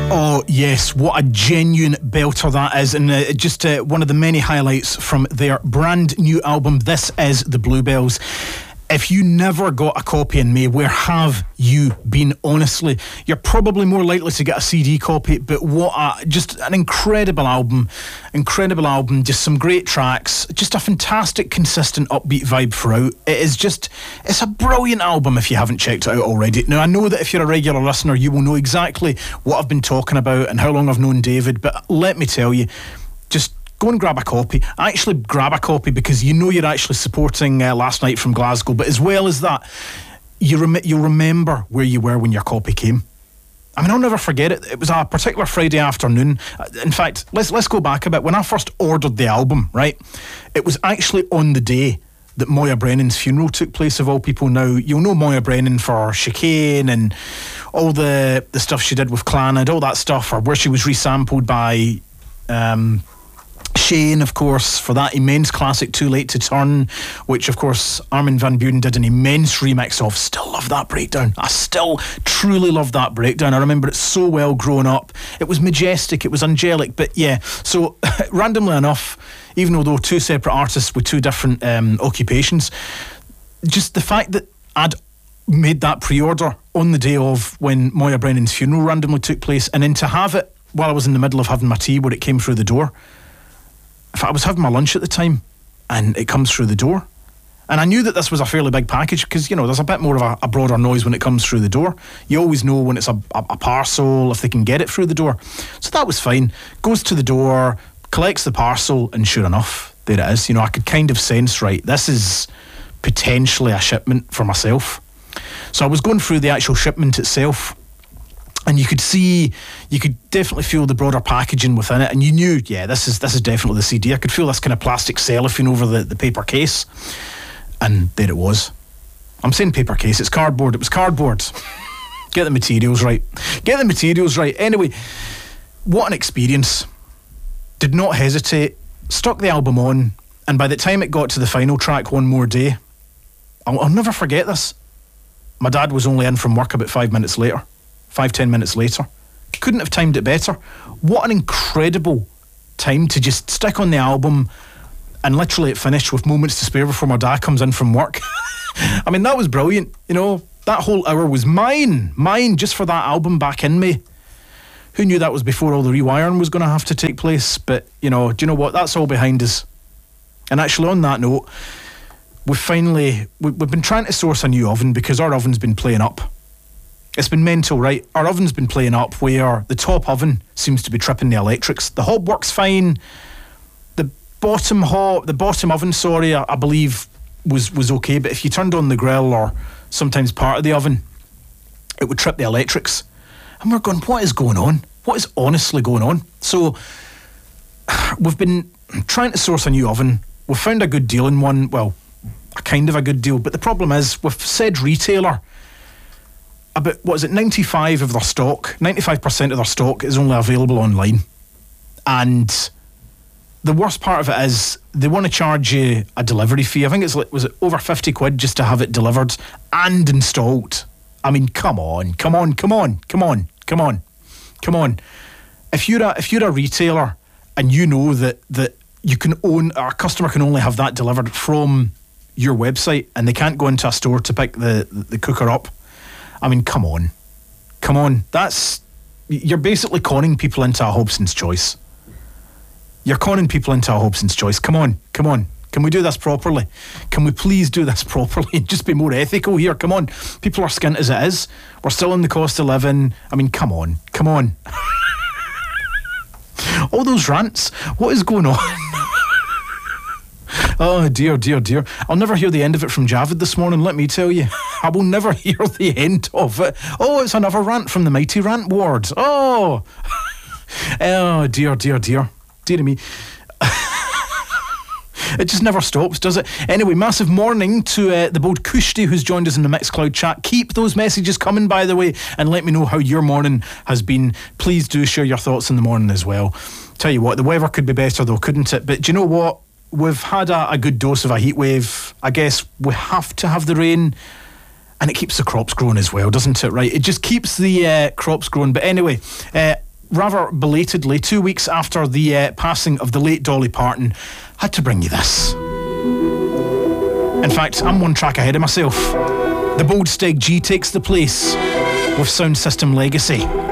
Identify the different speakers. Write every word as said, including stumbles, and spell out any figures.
Speaker 1: Oh yes, what a genuine belter that is, and uh, just uh, one of the many highlights from their brand new album. This is the Bluebells. If you never got a copy in May, where have you been? Honestly, you're probably more likely to get a C D copy, but what a, just an incredible album, incredible album, just some great tracks, just a fantastic, consistent, upbeat vibe throughout. It is just, it's a brilliant album if you haven't checked it out already. Now, I know that if you're a regular listener, you will know exactly what I've been talking about and how long I've known David, but let me tell you, just go and grab a copy. Actually grab a copy, because you know you're actually supporting uh, Last Night from Glasgow, but as well as that, you rem- you'll remember where you were when your copy came. I mean, I'll never forget it. It was a particular Friday afternoon. In fact, let's let's go back a bit. When I first ordered the album, right, it was actually on the day that Moya Brennan's funeral took place, of all people. Now, you'll know Moya Brennan for Chicane and all the, the stuff she did with Clannad, all that stuff, or where she was resampled by Um, Shane, of course, for that immense classic Too Late to Turn, which of course Armin van Buuren did an immense remix of. Still love that breakdown. I still truly love that breakdown. I remember it so well growing up. It was majestic, it was angelic. But yeah, so randomly enough, even though two separate artists with two different um, occupations, just the fact that I'd made that pre-order on the day of when Moya Brennan's funeral randomly took place, and then to have it while I was in the middle of having my tea where it came through the door. In fact, I was having my lunch at the time and it comes through the door, and I knew that this was a fairly big package, because, you know, there's a bit more of a, a broader noise when it comes through the door. You always know when it's a, a, a parcel, if they can get it through the door. So that was fine. Goes to the door, collects the parcel, and sure enough, there it is. You know, I could kind of sense, right, this is potentially a shipment for myself. So I was going through the actual shipment itself, and you could see, you could definitely feel the broader packaging within it, and you knew, yeah, this is this is definitely the C D. I could feel this kind of plastic cellophane over the, the paper case, and there it was. I'm saying paper case, it's cardboard. It was cardboard. Get the materials right. Get the materials right. Anyway, what an experience. Did not hesitate, stuck the album on, and by the time it got to the final track, One More Day, I'll, I'll never forget this. My dad was only in from work about five minutes later. Five, ten minutes later. Couldn't have timed it better. What an incredible time to just stick on the album and literally it finished with moments to spare before my dad comes in from work. I mean, that was brilliant. You know, that whole hour was mine. Mine just for that album back in May. Who knew that was before all the rewiring was going to have to take place? But, you know, do you know what? That's all behind us. And actually, on that note, we've finally, we've been trying to source a new oven because our oven's been playing up. It's been mental, right? Our oven's been playing up where the top oven seems to be tripping the electrics. The hob works fine. The bottom hob, the bottom oven, sorry, I, I believe was, was okay. But if you turned on the grill or sometimes part of the oven, it would trip the electrics. And we're going, what is going on? What is honestly going on? So we've been trying to source a new oven. We've found a good deal in one. Well, a kind of a good deal. But the problem is, with said retailer, about, what is it, ninety-five of their stock, ninety-five percent of their stock is only available online. And the worst part of it is they want to charge you a delivery fee. I think it's like, was it over fifty quid just to have it delivered and installed? I mean, come on, come on, come on, come on, come on, come on. If you're a, if you're a retailer and you know that, that you can own, or a customer can only have that delivered from your website and they can't go into a store to pick the, the cooker up, I mean, come on. Come on. That's, you're basically conning people into a Hobson's choice. You're conning people into a Hobson's choice. Come on. Come on. Can we do this properly? Can we please do this properly? Just be more ethical here. Come on. People are skint as it is. We're still in the cost of living. I mean, come on. Come on. All those rants. What is going on? Oh, dear, dear, dear. I'll never hear the end of it from Javid this morning, let me tell you. I will never hear the end of it. Oh, it's another rant from the Mighty Rant Ward. Oh. Oh, dear, dear, dear. Dear me. It just never stops, does it? Anyway, massive morning to uh, the bold Kushti who's joined us in the Mixcloud chat. Keep those messages coming, by the way, and let me know how your morning has been. Please do share your thoughts in the morning as well. Tell you what, the weather could be better though, couldn't it? But do you know what? We've had a, a good dose of a heat wave. I guess we have to have the rain, and it keeps the crops growing as well, doesn't it? Right? It just keeps the uh, crops growing. But anyway, uh, rather belatedly, two weeks after the uh, passing of the late Dolly Parton, had to bring you this. In fact, I'm one track ahead of myself. The Bold Steg G takes the place with Sound System Legacy.